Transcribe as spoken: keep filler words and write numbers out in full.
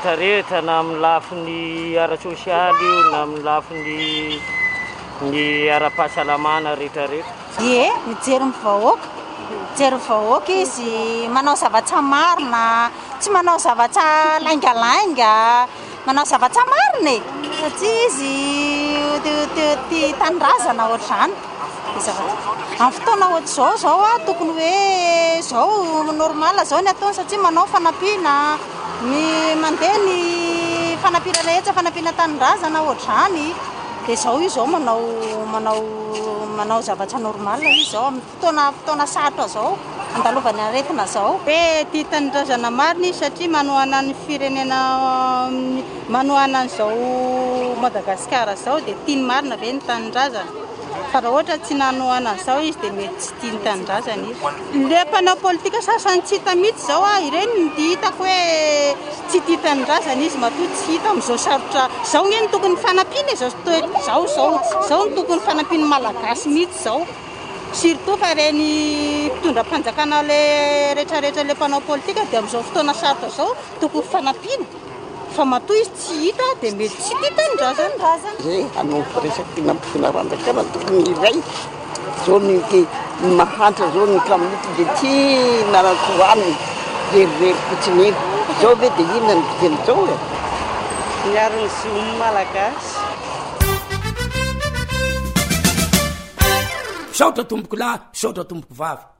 rehetrarehetra na amin'ny lafiny ara-sosialy io na amin'ny lafiny ny ara-pahasalamana rehetrarehetra. Ie, mijery mivahoaka mijery mivahoaka izy manao zavatra marina, tsy manao zavatra laingalainga, manao zavatra marina e satria izy tia tanindrazana ohatr'izany. Amin'ny fotoana ohatr'izao zao a tokony hoe zao normal zao ny ataony satria manao fanampiana ny mandeha ny fanampiana rehetra fanampiana tanindrazana ohatr'izany dia zao izy zao manao manao manao zavatra normal izy zao amin'ny fotoana fotoana sarotra zao andalovany aretina zao. Hoe tia tanindrazana marina izy satria manohana ny firenena manohana an'izao Madagasikara zao dia tia ny marina ve ny tanindrazana. Fa raha ohatra tsy nanohana an'izao izy dia mety tsy tia ny tanindrazana izy. Ilay mpanao politika sasany tsy hita mihitsy zao a ireny ny hitako hoe tsy tia tanindrazana izy matoa tsy hita amin'izao sarotra zao nge ny tokony fanampiana zao zao zao zao ny tokony fanampiana malagasy mihitsy zao. Surtout fa reny mpitondra mpanjakana le rehetrarehetra le mpanao politika dia amin'izao fotoana sarotra zao tokony fanampiana. Fa matoa izy tsy hita dia mety tsy tia tanindrazana. Zay hanao firesaky nampifinarandrakana tokony iray zao ny mahantra zao ny kaminity dia tia narakoaniny rerirery fotsiny eny zao ve dia inona ny fiteny zao e miaro ny zony malagasy. Saotra tomboko lahy, saotra tomboko vavy.